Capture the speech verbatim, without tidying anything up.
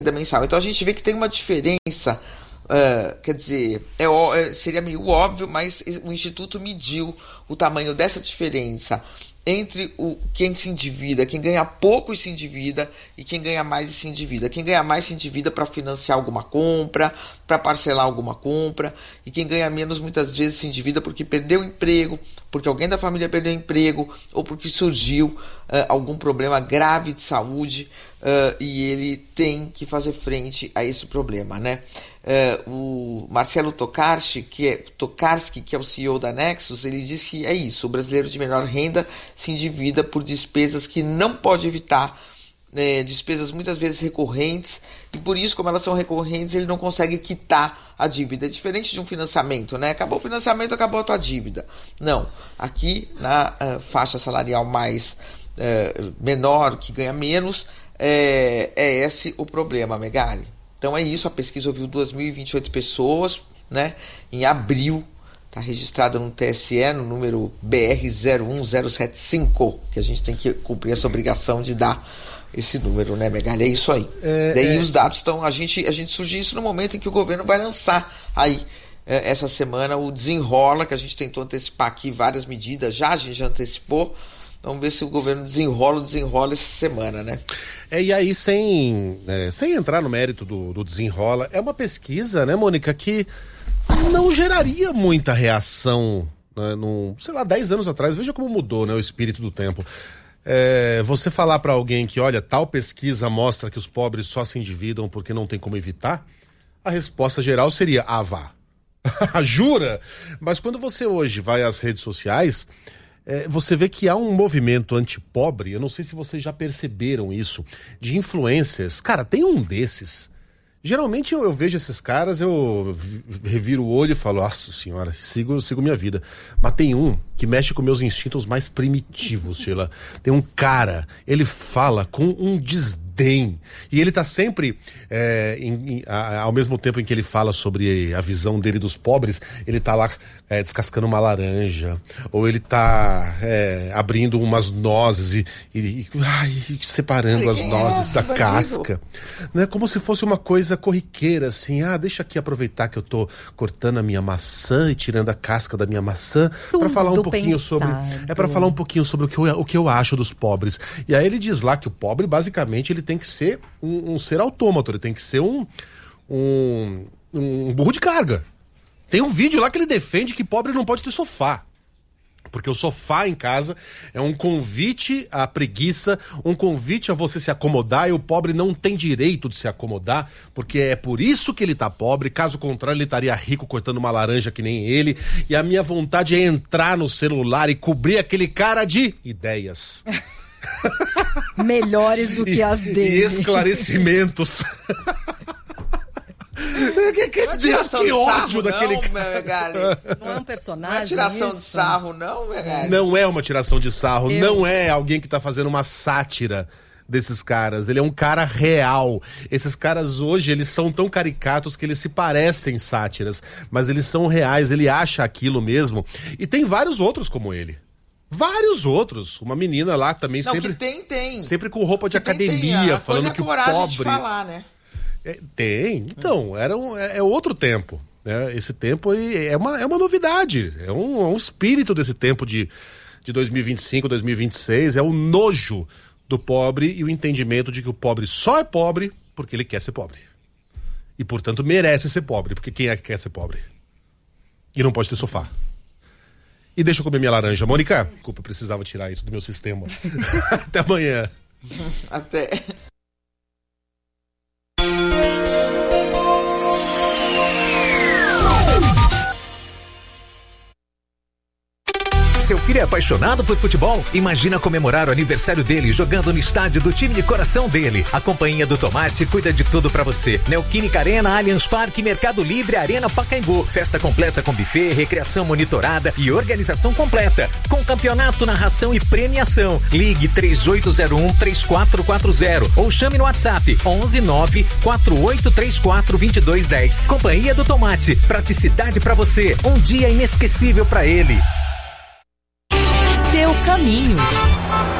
mensal. Então a gente vê que tem uma diferença, uh, quer dizer, é, seria meio óbvio, mas o Instituto mediu o tamanho dessa diferença entre o, quem se endivida, quem ganha pouco e se endivida, e quem ganha mais e se endivida. Quem ganha mais se endivida para financiar alguma compra, para parcelar alguma compra, e quem ganha menos muitas vezes se endivida porque perdeu o emprego, porque alguém da família perdeu o emprego, ou porque surgiu uh, algum problema grave de saúde uh, e ele tem que fazer frente a esse problema, né? Uh, o Marcelo Tokarski, que é, Tokarski, que é o C E O da Nexus, ele diz que é isso: o brasileiro de menor renda se endivida por despesas que não pode evitar, né, despesas muitas vezes recorrentes, e por isso, como elas são recorrentes, ele não consegue quitar a dívida. É diferente de um financiamento, né? Acabou o financiamento, acabou a tua dívida. Não, aqui na uh, faixa salarial mais uh, menor, que ganha menos, é, é esse o problema, Megali. Então é isso, a pesquisa ouviu duas mil e vinte e oito pessoas, né? Em abril, está registrada no T S E, no número B R zero um zero sete cinco, que a gente tem que cumprir essa obrigação de dar esse número, né, Megali? É isso aí. É, Daí é... os dados estão... A gente, a gente surge isso no momento em que o governo vai lançar aí, é, essa semana, o Desenrola, que a gente tentou antecipar aqui várias medidas, já a gente já antecipou. Vamos ver se o governo desenrola ou desenrola essa semana, né? É, e aí, sem, é, sem entrar no mérito do, do desenrola, é uma pesquisa, né, Mônica, que não geraria muita reação, né, no, sei lá, dez anos atrás. Veja como mudou, né, o espírito do tempo. É, você falar para alguém que, olha, tal pesquisa mostra que os pobres só se endividam porque não tem como evitar, a resposta geral seria, ah, vá. Jura? Mas quando você hoje vai às redes sociais... É, você vê que há um movimento antipobre, eu não sei se vocês já perceberam isso, de influencers. Cara, tem um desses. Geralmente eu, eu vejo esses caras, eu reviro o olho e falo, nossa senhora, sigo, sigo minha vida. Mas tem um que mexe com meus instintos mais primitivos, Sheila. Tem um cara, ele fala com um desdém. E ele tá sempre, é, em, em, a, ao mesmo tempo em que ele fala sobre a visão dele dos pobres, ele tá lá é, descascando uma laranja, ou ele tá é, abrindo umas nozes e, e, e ai, separando as nozes da casca. Né? Como se fosse uma coisa corriqueira, assim, ah, deixa aqui aproveitar que eu tô cortando a minha maçã e tirando a casca da minha maçã para falar um pouquinho pensado. sobre é para falar um pouquinho sobre o que, eu, o que eu acho dos pobres. E aí ele diz lá que o pobre basicamente ele tem que ser um, um ser autômato, ele tem que ser um, um um burro de carga. Tem um vídeo lá que ele defende que pobre não pode ter sofá. Porque o sofá em casa é um convite à preguiça, um convite a você se acomodar, e o pobre não tem direito de se acomodar, porque é por isso que ele tá pobre. Caso contrário, ele estaria rico cortando uma laranja que nem ele. E a minha vontade é entrar no celular e cobrir aquele cara de ideias. Melhores do que e, as dele. E esclarecimentos. Que, que, não é Deus, que de ódio sarro, daquele não, cara. Não é um personagem. Não é tiração isso? de sarro, não, Megali? Não é uma tiração de sarro, Eu... não é alguém que tá fazendo uma sátira desses caras. Ele é um cara real. Esses caras hoje, eles são tão caricatos que eles se parecem sátiras, mas eles são reais, ele acha aquilo mesmo. E tem vários outros como ele. Vários outros. Uma menina lá também não, sempre... que tem, tem. Sempre com roupa de que academia, tem, tem. falando que o pobre... De falar, né? É, tem, então, era um, é, é outro tempo, né? Esse tempo é uma, é uma novidade, é um, é um espírito desse tempo de, de dois mil e vinte e cinco, dois mil e vinte e seis, é o nojo do pobre e o entendimento de que o pobre só é pobre porque ele quer ser pobre. E, portanto, merece ser pobre, porque quem é que quer ser pobre? E não pode ter sofá. E deixa eu comer minha laranja. Mônica, desculpa, eu precisava tirar isso do meu sistema. Até amanhã. Até... Seu filho é apaixonado por futebol? Imagina comemorar o aniversário dele jogando no estádio do time de coração dele. A Companhia do Tomate cuida de tudo pra você. Neoquímica Arena, Allianz Parque, Mercado Livre, Arena Pacaembu. Festa completa com buffet, recreação monitorada e organização completa. Com campeonato, narração e premiação. Ligue três oito zero um, três quatro quatro zero ou chame no WhatsApp onze nove quatro oito três quatro dois dois um zero. Companhia do Tomate. Praticidade pra você. Um dia inesquecível pra ele. Seu caminho.